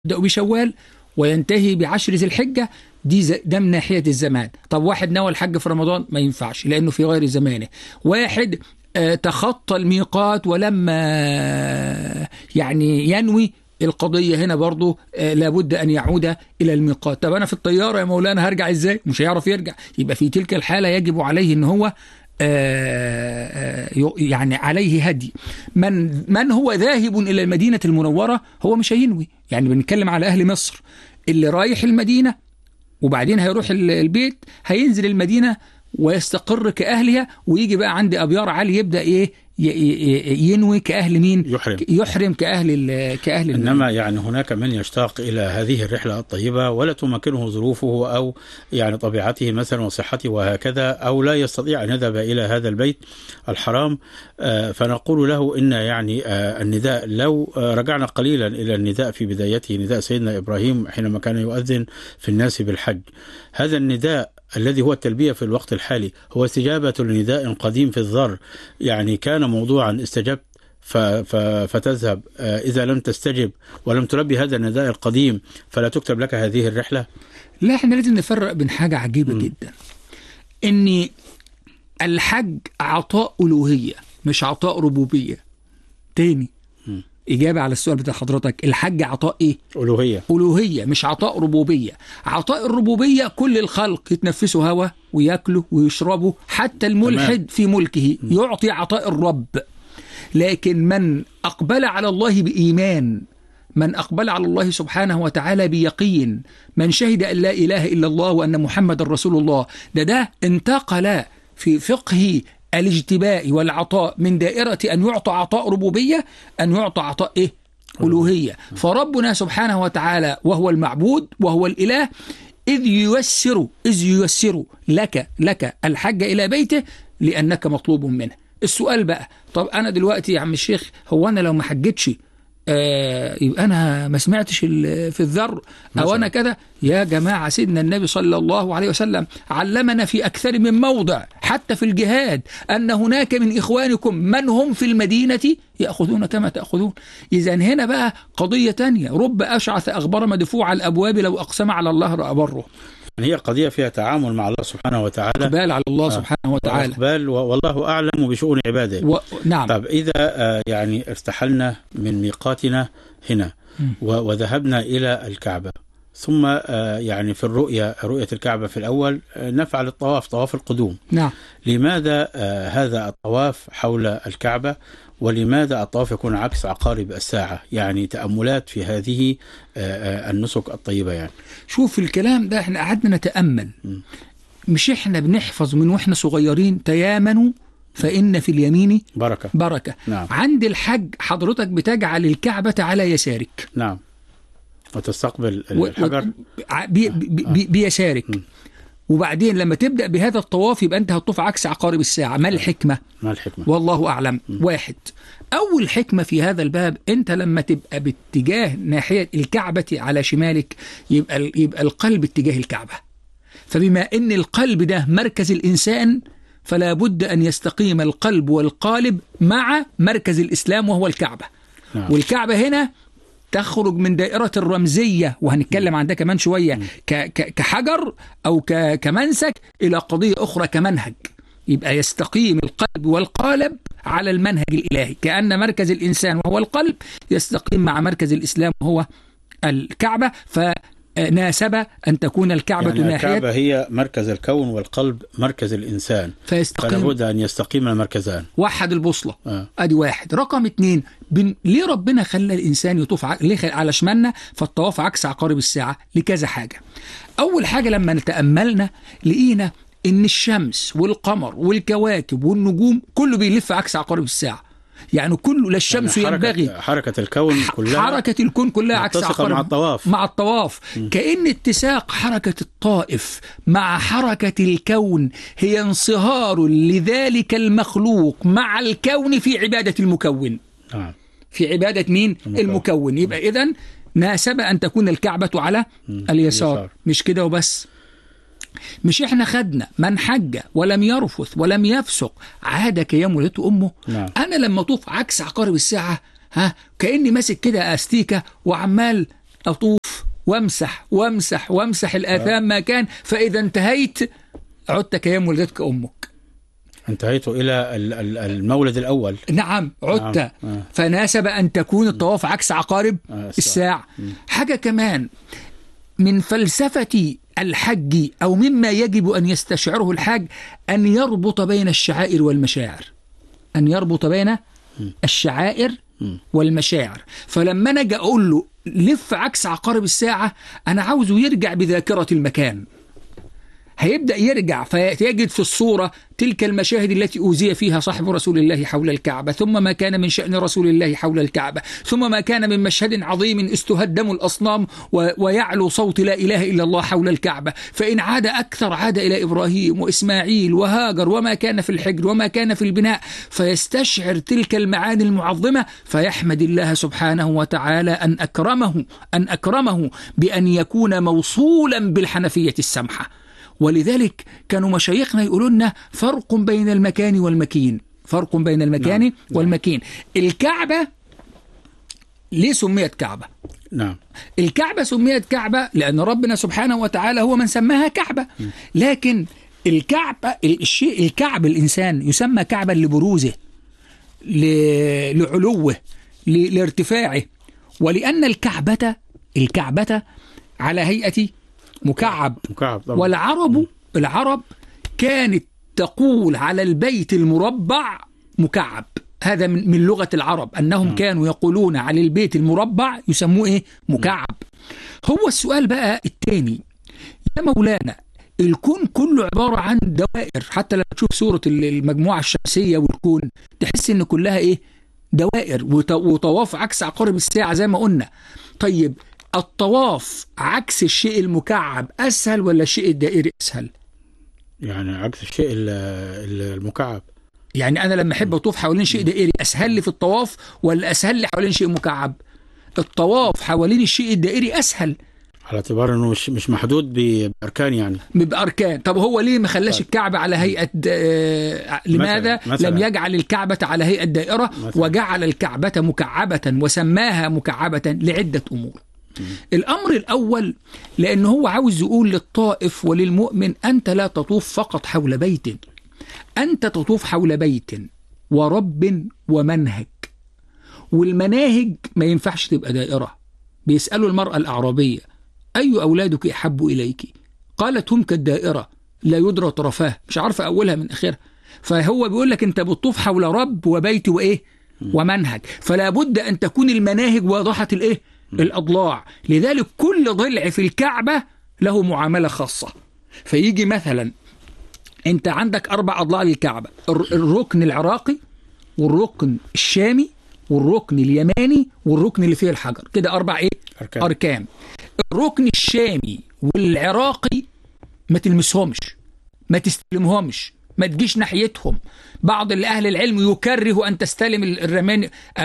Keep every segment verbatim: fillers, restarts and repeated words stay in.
يبدأ بشوال وينتهي بعشر ذي الحجة، دي ده من ناحية الزمان. طب واحد نوى الحج في رمضان ما ينفعش لأنه في غير زمانه. واحد آه تخطى الميقات ولما آه يعني ينوي، القضية هنا برضو آه لابد أن يعود إلى الميقات. طب أنا في الطيارة يا مولانا هرجع إزاي؟ مش هيعرف يرجع. يبقى في تلك الحالة يجب عليه أن هو آه يعني عليه هدي. من من هو ذاهب إلى المدينة المنورة هو مش هينوي. يعني بنتكلم على أهل مصر اللي رايح المدينة وبعدين هيروح البيت، هينزل المدينة ويستقر كأهلها، ويجي بقى عند أبيار علي يبدأ إيه ينوي كأهل مين؟ يحرم يحرم كأهل كأهل إنما المدينة. يعني هناك من يشتاق إلى هذه الرحلة الطيبة ولا تمكنه ظروفه أو يعني طبيعته مثلا وصحته وهكذا، أو لا يستطيع أن يذهب إلى هذا البيت الحرام، فنقول له إن يعني النداء لو رجعنا قليلا إلى النداء في بدايته، نداء سيدنا إبراهيم حينما كان يؤذن في الناس بالحج، هذا النداء الذي هو التلبية في الوقت الحالي هو استجابة لنداء قديم في الذر، يعني كان موضوعا استجبت فتذهب، إذا لم تستجب ولم تلبي هذا النداء القديم فلا تكتب لك هذه الرحلة. لا، احنا لازم نفرق بين حاجة عجيبة م. جدا، ان الحج عطاء ألوهية مش عطاء ربوبية. تاني م. إجابة على السؤال بتاع حضرتك، الحج عطاء إيه؟ ألوهية. ألوهية مش عطاء ربوبية. عطاء الربوبية كل الخلق يتنفسوا هوا ويأكلوا ويشربوا، حتى الملحد تمام. في ملكه يعطي عطاء الرب. لكن من أقبل على الله بإيمان، من أقبل على الله سبحانه وتعالى بيقين، من شهد أن لا إله إلا الله وأن محمد رسول الله، ده ده انتقل في فقه الاجتباء والعطاء من دائرة أن يعطى عطاء ربوبية أن يعطى عطاء إيه؟ ألوهية. فربنا سبحانه وتعالى وهو المعبود وهو الإله، إذ ييسر إذ ييسر لك لك الحج إلى بيته لأنك مطلوب منه. السؤال بقى، طب أنا دلوقتي يا عم الشيخ هو أنا لو ما حجتش آه يبقى أنا ما سمعتش في الذر أو أنا كذا؟ يا جماعة سيدنا النبي صلى الله عليه وسلم علمنا في أكثر من موضع حتى في الجهاد أن هناك من إخوانكم من هم في المدينة يأخذون كما تأخذون. إذا هنا بقى قضية تانية، رب أشعث أغبر مدفوع الأبواب لو أقسم على الله لأبره. هي قضية فيها تعامل مع الله سبحانه وتعالى، إقبال على الله سبحانه وتعالى، إقبال والله أعلم بشؤون عباده. و... نعم. طب إذا يعني ارتحلنا من ميقاتنا هنا و... وذهبنا إلى الكعبة، ثم يعني في الرؤية رؤية الكعبة في الأول نفعل الطواف، طواف القدوم. نعم. لماذا هذا الطواف حول الكعبة ولماذا الطواف يكون عكس عقارب الساعة؟ يعني تأملات في هذه النسك الطيبة. يعني شوف الكلام ده احنا قعدنا نتأمل، مش احنا بنحفظ من واحنا صغيرين تيامنوا فإن في اليمين بركة بركة. نعم. عند الحج حضرتك بتجعل الكعبة على يسارك، نعم، وتستقبل الحجر و... بي... بي... بيسارك. م. وبعدين لما تبدأ بهذا الطواف يبقى أنت هتطوف عكس عقارب الساعة. ما الحكمة؟ ما الحكمة؟ والله أعلم. م. واحد، أول حكمة في هذا الباب، أنت لما تبقى باتجاه ناحية الكعبة على شمالك يبقى يبقى القلب اتجاه الكعبة. فبما أن القلب ده مركز الإنسان فلا بد أن يستقيم القلب والقالب مع مركز الإسلام وهو الكعبة. نعم. والكعبة هنا تخرج من دائرة الرمزية، وهنتكلم عن ده كمان شوية، كحجر أو كمنسك، إلى قضية أخرى كمنهج. يبقى يستقيم القلب والقالب على المنهج الإلهي، كأن مركز الإنسان وهو القلب يستقيم مع مركز الإسلام وهو الكعبة. فناسب أن تكون الكعبة يعني ناحية الكعبة هي مركز الكون والقلب مركز الإنسان، فلا بد أن يستقيم المركزان. وحد البوصلة. آه. أدي واحد. رقم اتنين، بن... ليه ربنا خلى الإنسان يطوف ع... ليه على شمالنا فالطواف عكس عقارب الساعة؟ لكذا حاجة. أول حاجة لما نتأملنا لقينا إن الشمس والقمر والكواكب والنجوم كله بيلف عكس عقارب الساعة. يعني كله، لا الشمس يعني حركة ينبغي حركة الكون كلها حركة الكون كلها عكس عقارب مع الطواف مع الطواف م. كأن اتساق حركة الطائف مع حركة الكون هي انصهار لذلك المخلوق مع الكون في عبادة المكون. آه. في عبادة مين؟ المكون, المكون. يبقى إذن ناسب أن تكون الكعبة على م. اليسار. اليسار. مش كده وبس، مش احنا خدنا من حج ولم يرفث ولم يفسق عاد كيوم ولدته امه. نعم. انا لما اطوف عكس عقارب الساعه ها كاني ماسك كده استيكه وعمال أطوف وامسح وامسح وامسح الآثام ما كان، فإذا انتهيت عدت كيوم ولدتك أمك. انتهيت إلى المولد الأول. نعم عدت. آه. آه. فناسب أن تكون الطواف عكس عقارب آه الساعة. حاجة كمان من فلسفة الحج أو مما يجب أن يستشعره الحاج أن يربط بين الشعائر والمشاعر، أن يربط بين الشعائر والمشاعر. فلما نجي أقول له لف عكس عقارب الساعة، أنا عاوزه يرجع بذاكرة المكان، هيبدأ يرجع فيجد في الصورة تلك المشاهد التي أوذي فيها صاحب رسول الله حول الكعبة، ثم ما كان من شأن رسول الله حول الكعبة، ثم ما كان من مشهد عظيم استهدم الأصنام ويعلو صوت لا إله إلا الله حول الكعبة، فإن عاد أكثر عاد إلى إبراهيم وإسماعيل وهاجر وما كان في الحجر وما كان في البناء، فيستشعر تلك المعاني المعظمة، فيحمد الله سبحانه وتعالى أن أكرمه أن أكرمه بأن يكون موصولا بالحنفية السمحة. ولذلك كانوا مشايخنا يقولون لنا فرق بين المكان والمكين، فرق بين المكان نعم. والمكين. الكعبة ليه سميت كعبة؟ نعم. الكعبة سميت كعبة لأن ربنا سبحانه وتعالى هو من سماها كعبة، لكن الكعبة الشيء الكعب الإنسان يسمى كعبا لبروزه، لعلوه، لارتفاعه، ولأن الكعبة الكعبة على هيئة مكعب, مكعب والعرب العرب كانت تقول على البيت المربع مكعب. هذا من, من لغة العرب أنهم م. كانوا يقولون على البيت المربع يسموه إيه؟ مكعب. م. هو السؤال بقى الثاني يا مولانا، الكون كله عبارة عن دوائر، حتى لما تشوف صورة المجموعة الشمسية والكون تحس إن كلها إيه؟ دوائر وطواف عكس عقارب الساعة زي ما قلنا. طيب الطواف عكس الشيء المكعب أسهل ولا الشيء الدائري أسهل؟ يعني عكس الشيء المكعب. يعني أنا لما أحب أطوف حوالين شيء دائري أسهل لي في الطواف ولا أسهل لي حوالين شيء مكعب؟ الطواف حوالين الشيء الدائري أسهل، على اعتبار أنه مش مش محدود بأركان. يعني بأركان. طب هو ليه ما خلاش طيب. الكعبة على هيئة آه لماذا مثلاً. مثلاً. لم يجعل الكعبة على هيئة دائرة مثلاً. وجعل الكعبة مكعبة وسماها مكعبة لعدة أمور. الأمر الأول لأنه هو عاوز يقول للطائف وللمؤمن أنت لا تطوف فقط حول بيت، أنت تطوف حول بيت ورب ومنهج. والمناهج ما ينفعش تبقى دائرة. بيسألوا المرأة الأعرابية أي أولادك أحب إليك؟ قالت هم كالدائرة لا يدرى طرفاه، مش عارفة أولها من آخرها. فهو بيقول لك أنت بتطوف حول رب وبيت وإيه ومنهج، فلا بد أن تكون المناهج واضحة الإيه الأضلاع. لذلك كل ضلع في الكعبة له معاملة خاصة. فيجي مثلا أنت عندك أربع أضلاع للكعبة، الركن العراقي والركن الشامي والركن اليماني والركن اللي فيه الحجر، كده أربع إيه؟ أركان. أركان. الركن الشامي والعراقي ما تلمسهمش، ما تستلمهمش، ما تجيش ناحيتهم. بعض أهل العلم يكره أن تستلم الرمان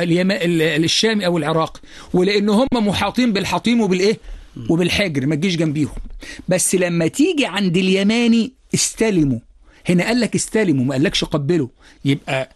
الشامي أو العراقي، ولأن هم محاطين بالحطيم وبالإيه وبالحجر، ما تجيش جنبيهم. بس لما تيجي عند اليماني استلموا. هنا قال لك استلموا، ما قالكش قبلوا. يبقى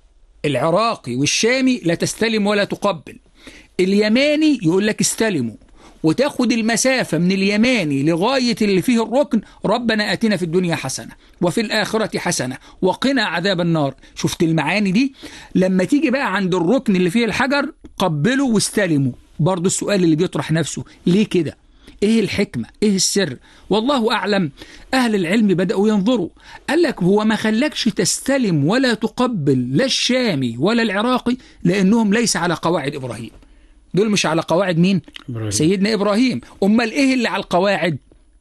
العراقي والشامي لا تستلم ولا تقبل. اليماني يقول لك استلموا، وتاخد المسافة من اليماني لغاية اللي فيه الركن ربنا آتنا في الدنيا حسنة وفي الآخرة حسنة وقنا عذاب النار. شفت المعاني دي؟ لما تيجي بقى عند الركن اللي فيه الحجر قبلوا واستلموا. برضو السؤال اللي بيطرح نفسه ليه كده؟ ايه الحكمة؟ ايه السر؟ والله أعلم. أهل العلم بدأوا ينظروا، قال لك هو ما خلكش تستلم ولا تقبل لا الشامي ولا العراقي لأنهم ليس على قواعد إبراهيم. دول مش على قواعد مين؟ إبراهيم. سيدنا إبراهيم. أمال إيه اللي على القواعد؟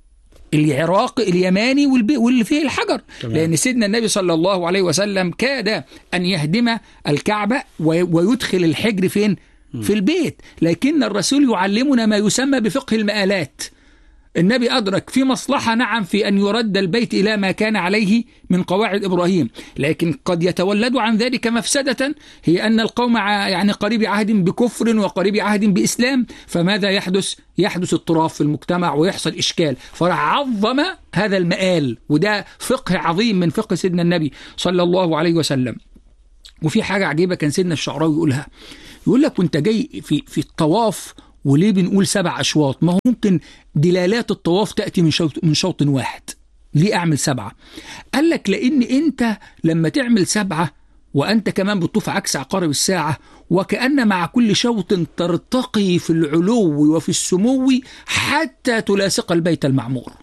العراقي اليماني واللي فيه الحجر. تمام. لأن سيدنا النبي صلى الله عليه وسلم كاد أن يهدم الكعبة ويدخل الحجر فين؟ م. في البيت. لكن الرسول يعلمنا ما يسمى بفقه المآلات. النبي أدرك في مصلحة نعم في أن يرد البيت إلى ما كان عليه من قواعد إبراهيم، لكن قد يتولد عن ذلك مفسدة، هي أن القوم يعني قريب عهد بكفر وقريب عهد بإسلام، فماذا يحدث؟ يحدث اضطراب في المجتمع ويحصل إشكال. فعظم هذا المآل، وده فقه عظيم من فقه سيدنا النبي صلى الله عليه وسلم. وفي حاجة عجيبة كان سيدنا الشعراوي يقولها، يقول لك وانت جاي في, في الطواف وليه بنقول سبع أشواط؟ ما هو ممكن دلالات الطواف تأتي من شوط, من شوط واحد. ليه أعمل سبعة؟ قال لك لأن أنت لما تعمل سبعة وأنت كمان بتطوف عكس عقارب الساعة، وكأن مع كل شوط ترتقي في العلو وفي السمو حتى تلاصق البيت المعمور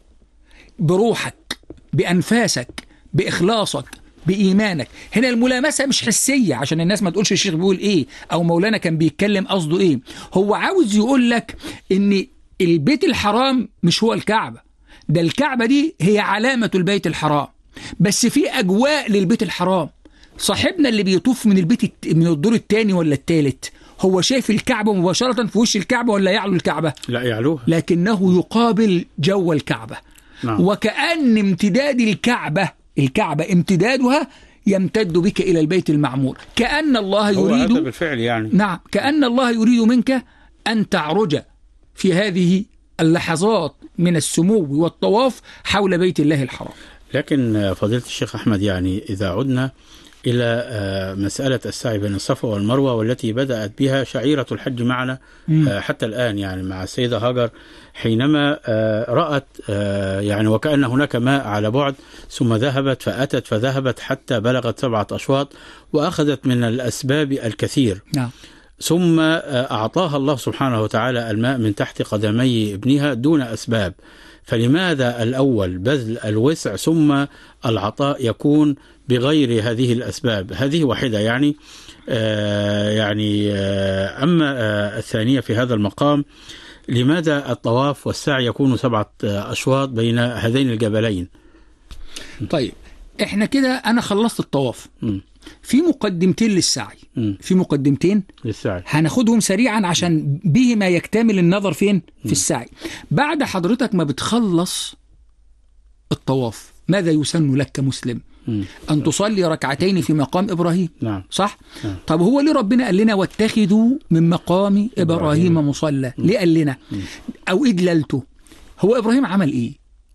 بروحك، بأنفاسك، بإخلاصك، بإيمانك. هنا الملامسة مش حسية عشان الناس ما تقولش الشيخ بيقول إيه أو مولانا كان بيتكلم قصده إيه. هو عاوز يقول لك إن البيت الحرام مش هو الكعبة، ده الكعبة دي هي علامة البيت الحرام، بس في أجواء للبيت الحرام. صاحبنا اللي بيطوف من البيت من الدور الثاني ولا الثالث هو شايف الكعبة مباشرة في وش الكعبة ولا يعلو الكعبة؟ لا يعلوها، لكنه يقابل جو الكعبة. نعم. وكأن امتداد الكعبة الكعبة امتدادها يمتد بك إلى البيت المعمور، كأن الله يريد هذا بالفعل يعني. نعم، كأن الله يريد منك أن تعرج في هذه اللحظات من السمو والطواف حول بيت الله الحرام. لكن فضيلة الشيخ أحمد، يعني إذا عدنا إلى مسألة السعي بين الصفا والمروة والتي بدأت بها شعيرة الحج معنا م. حتى الآن، يعني مع السيدة هاجر حينما رأت يعني وكأن هناك ماء على بعد، ثم ذهبت فأتت فذهبت حتى بلغت سبعة أشواط وأخذت من الأسباب الكثير. نعم. ثم أعطاها الله سبحانه وتعالى الماء من تحت قدمي ابنها دون أسباب، فلماذا الأول بذل الوسع ثم العطاء يكون بغير هذه الأسباب؟ هذه واحدة يعني. آه يعني آه أما آه الثانية في هذا المقام، لماذا الطواف والسعي يكون سبعة أشواط بين هذين الجبلين؟ طيب احنا كده أنا خلصت الطواف. م. في مقدمتين للسعي. م. في مقدمتين للسعي هناخدهم سريعا عشان بهما يكتمل النظر فين؟ في م. السعي. بعد حضرتك ما بتخلص الطواف ماذا يسن لك كمسلم؟ م. أن تصلي ركعتين في مقام إبراهيم. نعم. صح؟ نعم. طب هو ليه ربنا قال لنا واتخذوا من مقام إبراهيم مصلى؟ ليه قال لنا؟ م. أو إدللته؟ هو إبراهيم عمل إيه؟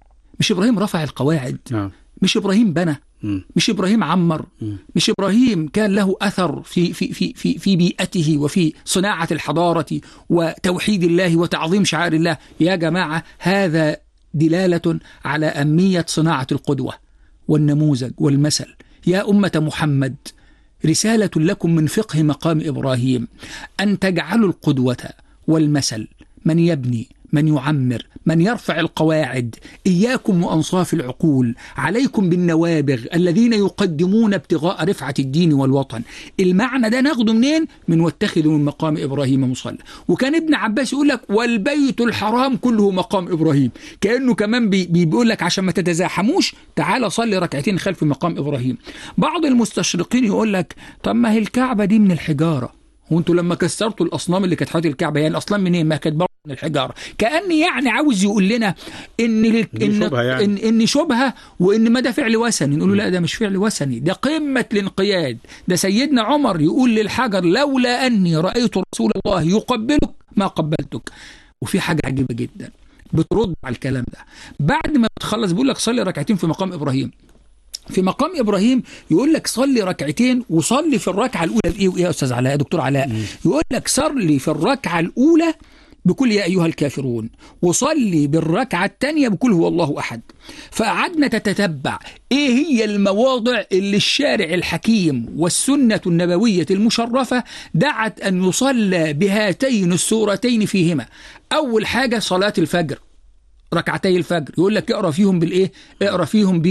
مش إبراهيم رفع القواعد؟ نعم. مش إبراهيم بنى؟ م. مش إبراهيم عمر؟ م. مش إبراهيم كان له أثر في في في في في بيئته وفي صناعة الحضارة وتوحيد الله وتعظيم شعائر الله؟ يا جماعة هذا دلالة على أهمية صناعة القدوة والنموذج والمثل. يا أمة محمد، رسالة لكم من فقه مقام إبراهيم أن تجعلوا القدوة والمثل من يبني، من يعمر، من يرفع القواعد. إياكم وأنصاف العقول، عليكم بالنوابغ الذين يقدمون ابتغاء رفعة الدين والوطن. المعنى ده ناخده منين؟ من واتخذوا من مقام إبراهيم مصلى. وكان ابن عباس يقول لك والبيت الحرام كله مقام إبراهيم، كأنه كمان بي بيقول لك عشان ما تتزاحموش تعال صلي ركعتين خلف مقام إبراهيم. بعض المستشرقين يقول لك طب ما هي الكعبة دي من الحجارة، وانتوا لما كسرتوا الأصنام اللي كانت حوالين الكعبة يعني الأصنام منين؟ ما كانت برضه من الحجارة. كأن يعني عاوز يقول لنا إن إن شبهة يعني. إن, إن شبهة وإن ما ده فعل وثني. نقول له لا، ده مش فعل وثني، ده قمة الانقياد. ده سيدنا عمر يقول للحجر لولا أني رأيت رسول الله يقبلك ما قبلتك. وفي حاجة عجيبة جدا بترد على الكلام ده. بعد ما تخلص بيقول لك صلي ركعتين في مقام إبراهيم. في مقام إبراهيم يقول لك صلي ركعتين، وصلي في الركعة الأولى بإيه وإيه يا أستاذ علاء يا دكتور علاء؟ م. يقول لك صلي في الركعة الأولى بكل يا أيها الكافرون، وصلي بالركعة الثانية بكل هو الله أحد. فقعدنا تتتبع إيه هي المواضع اللي الشارع الحكيم والسنة النبوية المشرفة دعت أن يصلى بهاتين السورتين فيهما. أول حاجة صلاة الفجر، ركعتي الفجر، يقول لك اقرا فيهم بالايه؟ اقرا فيهم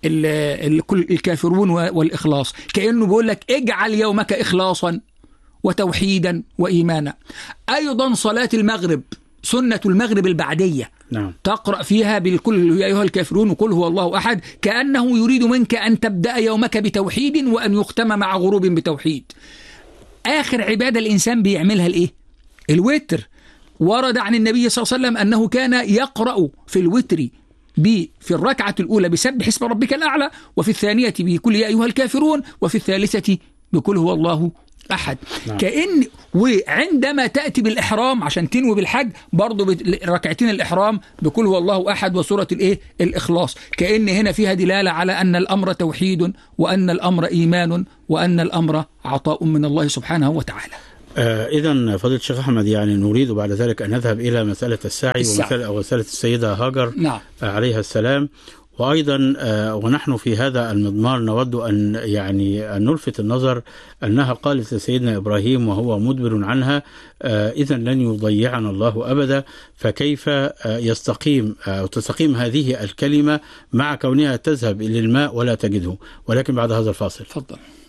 بالكافرون والاخلاص، كانه بيقول لك اجعل يومك اخلاصا وتوحيدا وايمانا. ايضا صلاه المغرب، سنه المغرب البعديه، نعم. تقرا فيها بالكل يا ايها الكافرون وقل هو الله احد، كانه يريد منك ان تبدا يومك بتوحيد وان يختم مع غروب بتوحيد. اخر عباده الانسان بيعملها الايه؟ الوتر. ورد عن النبي صلى الله عليه وسلم أنه كان يقرأ في الوتر في الركعة الأولى بسبح اسم ربك الأعلى، وفي الثانية بكل يا أيها الكافرون، وفي الثالثة بكل هو الله أحد. نعم. كأن وعندما تأتي بالإحرام عشان تنوي بالحج برضو ركعتين الإحرام بكل هو الله أحد وسورة الإيه؟ الإخلاص. كأن هنا فيها دلالة على أن الأمر توحيد، وأن الأمر إيمان، وأن الأمر عطاء من الله سبحانه وتعالى. آه إذا فضيلة الشيخ أحمد، يعني نريد بعد ذلك أن نذهب إلى مسألة السعي, السعي. ومسألة السيدة هاجر نعم. آه عليها السلام. وأيضا آه ونحن في هذا المضمار نود أن يعني أن نلفت النظر أنها قالت لسيدنا إبراهيم وهو مدبر عنها آه إذا لن يضيعنا الله أبدا، فكيف آه يستقيم أو آه تستقيم هذه الكلمة مع كونها تذهب إلى الماء ولا تجده؟ ولكن بعد هذا الفاصل. تفضل.